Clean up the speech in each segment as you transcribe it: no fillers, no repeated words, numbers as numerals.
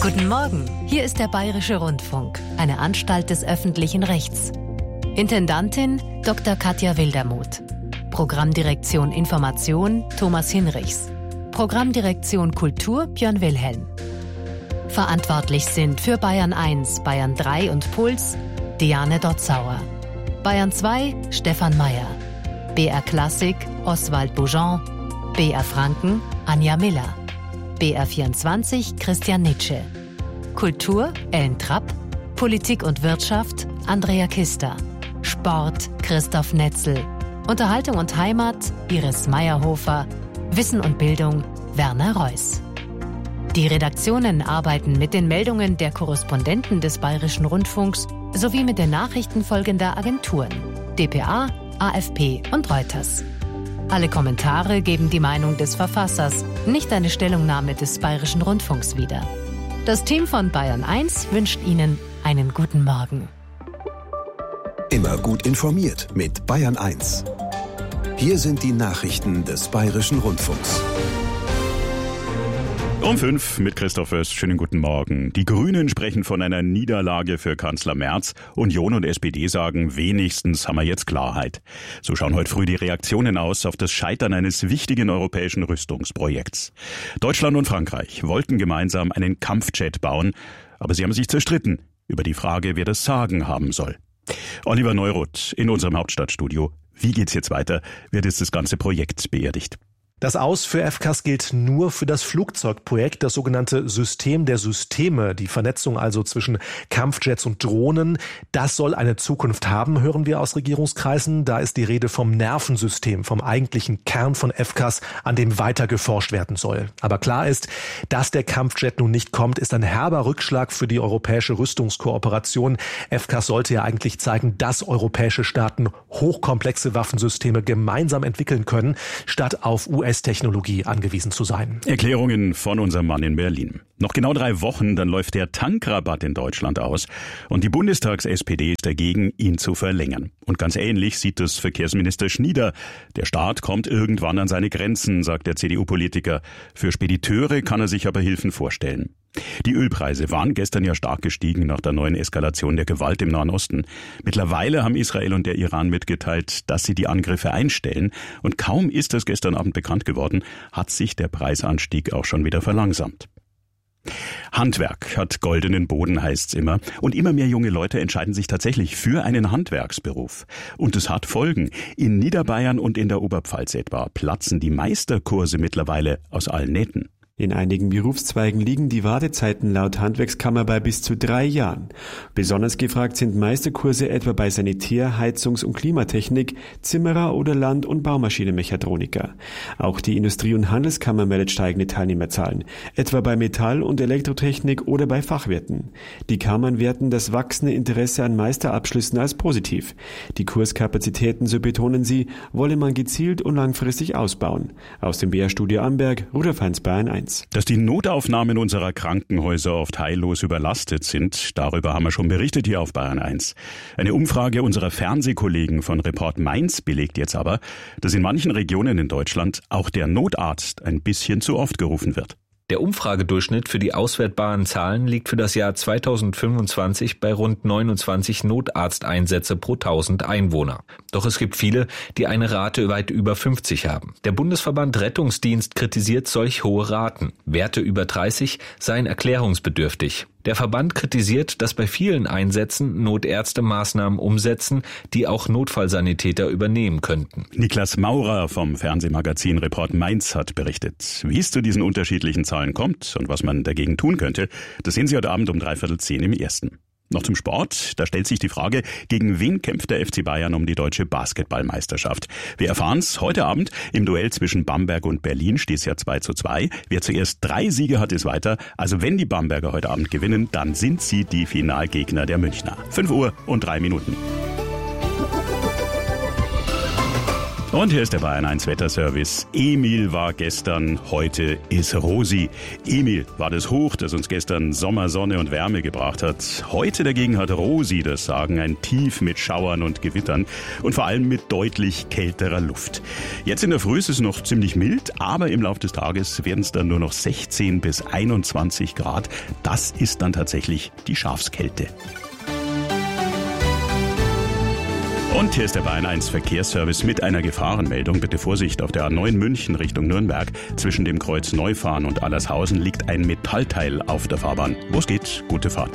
Guten Morgen, hier ist der Bayerische Rundfunk, eine Anstalt des öffentlichen Rechts. Intendantin Dr. Katja Wildermuth. Programmdirektion Information Thomas Hinrichs. Programmdirektion Kultur Björn Wilhelm. Verantwortlich sind für Bayern 1, Bayern 3 und Puls Diane Dotzauer. Bayern 2 Stefan Mayer. BR Klassik Oswald Boujon. BR Franken Anja Miller. BR 24 Christian Nitsche. Kultur Ellen Trapp. Politik und Wirtschaft Andrea Kister. Sport Christoph Netzel. Unterhaltung und Heimat Iris Meyerhofer. Wissen und Bildung Werner Reuss. Die Redaktionen arbeiten mit den Meldungen der Korrespondenten des Bayerischen Rundfunks sowie mit den Nachrichten folgender Agenturen: dpa, AFP und Reuters. Alle Kommentare geben die Meinung des Verfassers, nicht eine Stellungnahme des Bayerischen Rundfunks wieder. Das Team von Bayern 1 wünscht Ihnen einen guten Morgen. Immer gut informiert mit Bayern 1. Hier sind die Nachrichten des Bayerischen Rundfunks. Um 5 mit Christoph Oest. Schönen guten Morgen. Die Grünen sprechen von einer Niederlage für Kanzler Merz. Union und SPD sagen, wenigstens haben wir jetzt Klarheit. So schauen heute früh die Reaktionen aus auf das Scheitern eines wichtigen europäischen Rüstungsprojekts. Deutschland und Frankreich wollten gemeinsam einen Kampfjet bauen, aber sie haben sich zerstritten über die Frage, wer das Sagen haben soll. Oliver Neuroth in unserem Hauptstadtstudio. Wie geht's jetzt weiter? Wird jetzt das ganze Projekt beerdigt? Das Aus für FCAS gilt nur für das Flugzeugprojekt, das sogenannte System der Systeme, die Vernetzung also zwischen Kampfjets und Drohnen. Das soll eine Zukunft haben, hören wir aus Regierungskreisen. Da ist die Rede vom Nervensystem, vom eigentlichen Kern von FCAS, an dem weiter geforscht werden soll. Aber klar ist, dass der Kampfjet nun nicht kommt, ist ein herber Rückschlag für die europäische Rüstungskooperation. FCAS sollte ja eigentlich zeigen, dass europäische Staaten hochkomplexe Waffensysteme gemeinsam entwickeln können, statt auf US-Technologie angewiesen zu sein. Erklärungen von unserem Mann in Berlin. Noch genau 3 Wochen, dann läuft der Tankrabatt in Deutschland aus. Und die Bundestags-SPD ist dagegen, ihn zu verlängern. Und ganz ähnlich sieht es Verkehrsminister Schnieder. Der Staat kommt irgendwann an seine Grenzen, sagt der CDU-Politiker. Für Spediteure kann er sich aber Hilfen vorstellen. Die Ölpreise waren gestern ja stark gestiegen nach der neuen Eskalation der Gewalt im Nahen Osten. Mittlerweile haben Israel und der Iran mitgeteilt, dass sie die Angriffe einstellen. Und kaum ist das gestern Abend bekannt geworden, hat sich der Preisanstieg auch schon wieder verlangsamt. Handwerk hat goldenen Boden, heißt's immer. Und immer mehr junge Leute entscheiden sich tatsächlich für einen Handwerksberuf. Und es hat Folgen. In Niederbayern und in der Oberpfalz etwa platzen die Meisterkurse mittlerweile aus allen Nähten. In einigen Berufszweigen liegen die Wartezeiten laut Handwerkskammer bei bis zu 3 Jahren. Besonders gefragt sind Meisterkurse etwa bei Sanitär-, Heizungs- und Klimatechnik, Zimmerer oder Land- und Baumaschinenmechatroniker. Auch die Industrie- und Handelskammer meldet steigende Teilnehmerzahlen, etwa bei Metall- und Elektrotechnik oder bei Fachwirten. Die Kammern werten das wachsende Interesse an Meisterabschlüssen als positiv. Die Kurskapazitäten, so betonen sie, wolle man gezielt und langfristig ausbauen. Aus dem BR-Studio Amberg, Rudolf Heinz, Bayern 1. Dass die Notaufnahmen unserer Krankenhäuser oft heillos überlastet sind, darüber haben wir schon berichtet hier auf Bayern 1. Eine Umfrage unserer Fernsehkollegen von Report Mainz belegt jetzt aber, dass in manchen Regionen in Deutschland auch der Notarzt ein bisschen zu oft gerufen wird. Der Umfragedurchschnitt für die auswertbaren Zahlen liegt für das Jahr 2025 bei rund 29 Notarzteinsätze pro 1000 Einwohner. Doch es gibt viele, die eine Rate weit über 50 haben. Der Bundesverband Rettungsdienst kritisiert solch hohe Raten. Werte über 30 seien erklärungsbedürftig. Der Verband kritisiert, dass bei vielen Einsätzen Notärzte Maßnahmen umsetzen, die auch Notfallsanitäter übernehmen könnten. Niklas Maurer vom Fernsehmagazin Report Mainz hat berichtet. Wie es zu diesen unterschiedlichen Zahlen kommt und was man dagegen tun könnte, das sehen Sie heute Abend um 9:45 im Ersten. Noch zum Sport. Da stellt sich die Frage, gegen wen kämpft der FC Bayern um die deutsche Basketballmeisterschaft? Wir erfahren's heute Abend. Im Duell zwischen Bamberg und Berlin steht es ja 2:2. Wer zuerst 3 Siege hat, ist weiter. Also wenn die Bamberger heute Abend gewinnen, dann sind sie die Finalgegner der Münchner. 5:03 Uhr. Und hier ist der Bayern 1 Wetterservice. Emil war gestern, heute ist Rosi. Emil war das Hoch, das uns gestern Sommer, Sonne und Wärme gebracht hat. Heute dagegen hat Rosi das Sagen, ein Tief mit Schauern und Gewittern und vor allem mit deutlich kälterer Luft. Jetzt in der Früh ist es noch ziemlich mild, aber im Laufe des Tages werden es dann nur noch 16 bis 21 Grad. Das ist dann tatsächlich die Schafskälte. Und hier ist der Bayern 1 Verkehrsservice mit einer Gefahrenmeldung. Bitte Vorsicht, auf der A9 München Richtung Nürnberg. Zwischen dem Kreuz Neufahren und Allershausen liegt ein Metallteil auf der Fahrbahn. Wo es geht, gute Fahrt.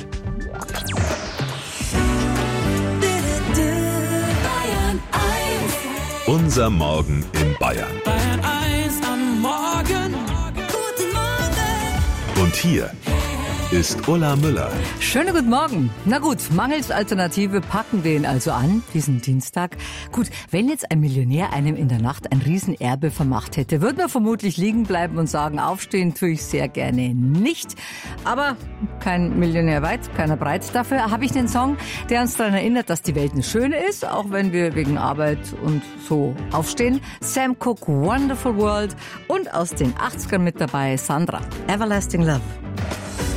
Unser Morgen in Bayern. Bayern 1 am Morgen. Guten Morgen. Und hier ist Ulla Müller. Schönen guten Morgen. Na gut, mangels Alternative packen wir ihn also an, diesen Dienstag. Gut, wenn jetzt ein Millionär einem in der Nacht ein Riesenerbe vermacht hätte, würde man vermutlich liegen bleiben und sagen, aufstehen tue ich sehr gerne nicht. Aber kein Millionär weit, keiner breit. Dafür habe ich den Song, der uns daran erinnert, dass die Welt eine schöne ist, auch wenn wir wegen Arbeit und so aufstehen. Sam Cooke, Wonderful World und aus den 80ern mit dabei Sandra, Everlasting Love.